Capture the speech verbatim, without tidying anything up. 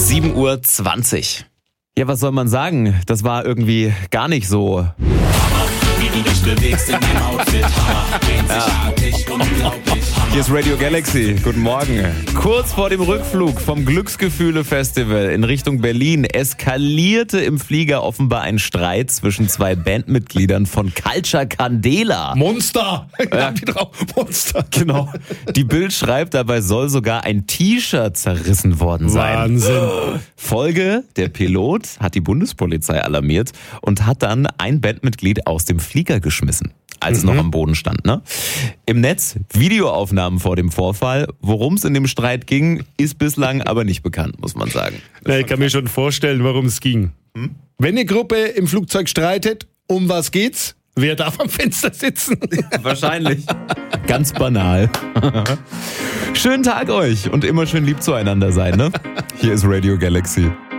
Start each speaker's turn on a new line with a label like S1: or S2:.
S1: sieben Uhr zwanzig. Ja, was soll man sagen? Das war irgendwie gar nicht so.
S2: Wie du dich bewegst in dem Outfit, Hammer, einzigartig, unglaublich, Hammer.
S1: Hier ist Radio Galaxy. Guten Morgen. Kurz vor dem Rückflug vom Glücksgefühle-Festival in Richtung Berlin eskalierte im Flieger offenbar ein Streit zwischen zwei Bandmitgliedern von Culture Candela.
S3: Monster!
S1: Ja.
S3: Die drauf. Monster.
S1: Genau. Die Bild schreibt, dabei soll sogar ein T-Shirt zerrissen worden sein.
S3: Wahnsinn.
S1: Folge, der Pilot hat die Bundespolizei alarmiert und hat dann ein Bandmitglied aus dem Flieger geschmissen, als es
S3: Mhm.
S1: noch am Boden stand. Ne? Im Netz Videoaufnahmen vor dem Vorfall. Worum es in dem Streit ging, ist bislang aber nicht bekannt, muss man sagen.
S3: Na, ich kann mir schon vorstellen, worum es ging.
S1: Hm?
S3: Wenn eine Gruppe im Flugzeug streitet, um was geht's? Wer darf am Fenster sitzen?
S1: Wahrscheinlich. Ganz banal. Schönen Tag euch und immer schön lieb zueinander sein. Ne? Hier ist Radio Galaxy.